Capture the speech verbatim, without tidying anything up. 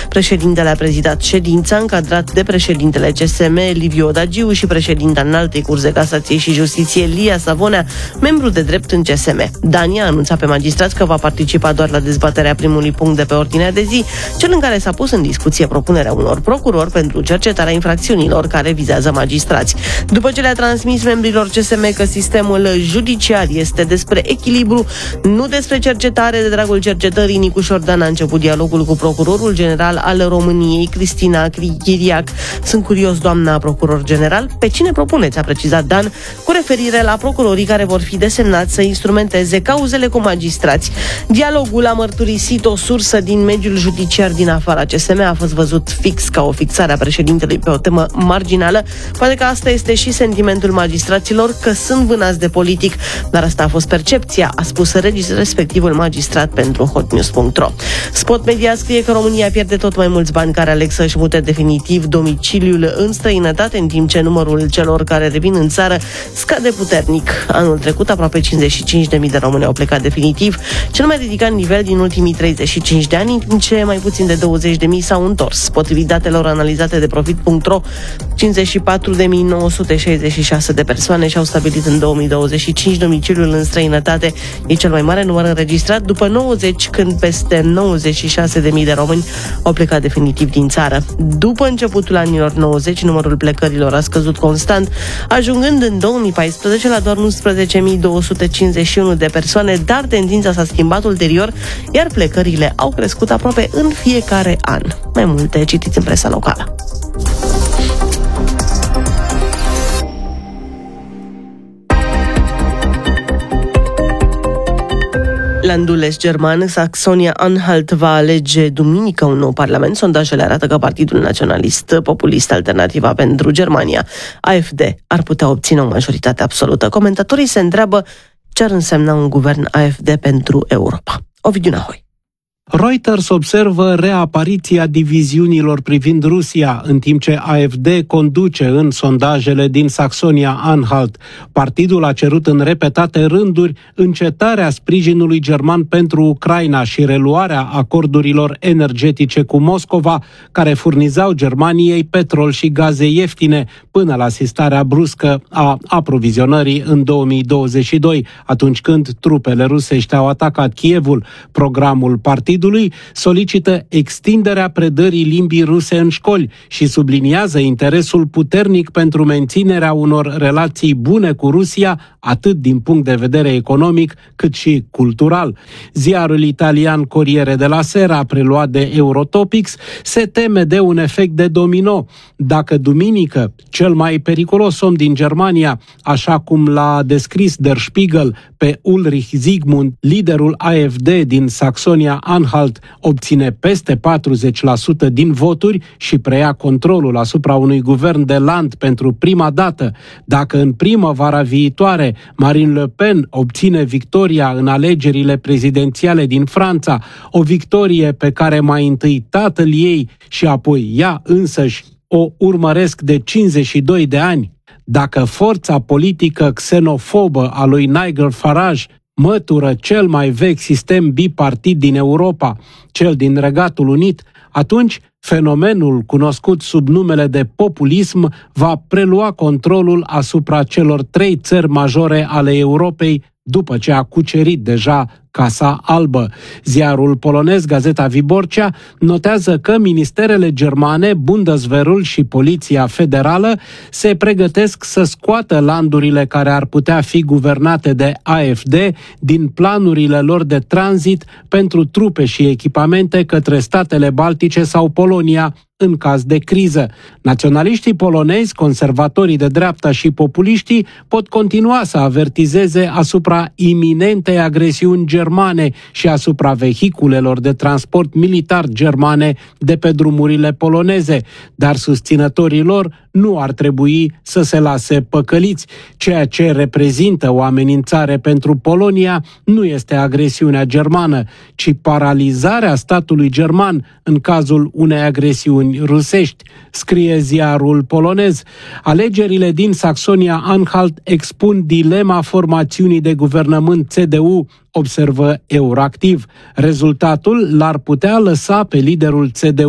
Președintele a prezidat ședința, încadrat de președintele C S M, Liviu Odagiu, și președinta Înaltei Curți de Casație și Justiție, Lia Savonea, membru de drept în C S M. Dani a anunțat pe magistrați că va participa doar la dezbaterea primului punct de pe ordinea de zi, cel în care s-a pus în discuție propunerea unor procurori pentru cercetarea infracțiunilor care vizează magistrați. După ce le-a transmis membrilor C S M că sistemul judiciar este despre echilibru, nu despre cercetare de dragul cercetării, Nicu Șordan a început dialogul cu procurorul general al României, Cristina Chiriac. Sunt curios, doamna procuror general, pe cine propuneți, a precizat Dan, cu referire la procurorii care vor fi desemnați să instrumenteze cauzele cu magistrați. Dialogul a mărturisit o sursă din mediul judiciar din afara C S M, a fost văzut fix ca o fixare a președintelui pe o temă marginală. Poate că asta este și sentimentul magistraților, că sunt vânați de politic, dar asta a fost percepția, a spus respectivul magistrat pentru hotnews punct ro. Spot Media scrie că România pierde tot mai mulți bani care aleg să-și mute definitiv domiciliul în străinătate, în timp ce numărul celor care revin în țară scade puternic. Anul trecut, aproape cincizeci și cinci de mii de români au plecat definitiv, cel mai ridicat nivel din ultimii treizeci și cinci de ani, în timp ce mai puțin de douăzeci de mii s-au întors. Potrivit datelor analizate de profit punct ro, cincizeci și patru de mii nouă sute șaizeci și șase de persoane și-au stabilit în două mii douăzeci și cinci domiciliul în străinătate. E cel mai mare număr înregistrat după nouăzeci, când peste nouăzeci și șase de mii de români au plecat definitiv din țară. După începutul anilor nouăzeci, numărul plecărilor a scăzut constant, ajungând în două mii paisprezece la doar unsprezece mii două sute cincizeci și unu de persoane, dar tendința s-a schimbat ulterior, iar plecările au crescut aproape în fiecare an. Mai multe citiți în presa locală. Landul est german, Saxonia-Anhalt, va alege duminică un nou parlament. Sondajele arată că Partidul Naționalist Populist, Alternativa pentru Germania, A F D, ar putea obține o majoritate absolută. Comentatorii se întreabă ce ar însemna un guvern A F D pentru Europa. Ovidiu Nahoi. Reuters observă reapariția diviziunilor privind Rusia, în timp ce A F D conduce în sondajele din Saxonia-Anhalt. Partidul a cerut în repetate rânduri încetarea sprijinului german pentru Ucraina și reluarea acordurilor energetice cu Moscova, care furnizau Germaniei petrol și gaze ieftine până la asistarea bruscă a aprovizionării în două mii douăzeci și doi, atunci când trupele rusești au atacat Kievul. Programul partidului solicită extinderea predării limbii ruse în școli și subliniază interesul puternic pentru menținerea unor relații bune cu Rusia, atât din punct de vedere economic, cât și cultural. Ziarul italian Corriere della Sera, preluat de Eurotopics, se teme de un efect de domino. Dacă duminică, cel mai periculos om din Germania, așa cum l-a descris Der Spiegel pe Ulrich Zygmunt, liderul A F D din Saxonia-Anhalt, obține peste patruzeci la sută din voturi și preia controlul asupra unui guvern de land pentru prima dată, dacă în primăvara viitoare Marine Le Pen obține victoria în alegerile prezidențiale din Franța, o victorie pe care mai întâi tatăl ei și apoi ea însăși o urmăresc de cincizeci și doi de ani, dacă forța politică xenofobă a lui Nigel Farage mătură cel mai vechi sistem bipartid din Europa, cel din Regatul Unit, atunci fenomenul cunoscut sub numele de populism va prelua controlul asupra celor trei țări majore ale Europei, după ce a cucerit deja Casa Albă. Ziarul polonez Gazeta Wyborcza notează că ministerele germane, Bundeswehrul și Poliția Federală se pregătesc să scoată landurile care ar putea fi guvernate de A F D din planurile lor de tranzit pentru trupe și echipamente către statele Baltice sau Polonia în caz de criză. Naționaliștii polonezi, conservatorii de dreapta și populiștii pot continua să avertizeze asupra iminentei agresiuni germane și asupra vehiculelor de transport militar germane de pe drumurile poloneze, dar susținătorii lor nu ar trebui să se lase păcăliți. Ceea ce reprezintă o amenințare pentru Polonia nu este agresiunea germană, ci paralizarea statului german în cazul unei agresiuni rusești, scrie ziarul polonez. Alegerile din Saxonia-Anhalt expun dilema formațiunii de guvernământ C D U, observă Euractiv. Rezultatul l-ar putea lăsa pe liderul C D U